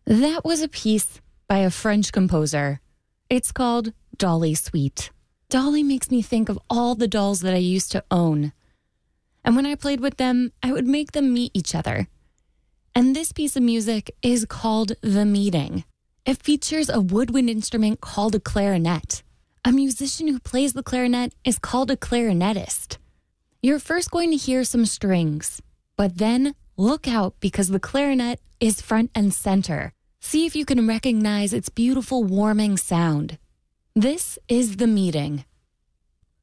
That was a piece by a French composer. It's called Dolly Suite. Dolly makes me think of all the dolls that I used to own. And when I played with them, I would make them meet each other. And this piece of music is called The Meeting. It features a woodwind instrument called a clarinet. A musician who plays the clarinet is called a clarinetist. You're first going to hear some strings, but then look out because the clarinet is front and center. See if you can recognize its beautiful warming sound. This is The Meeting.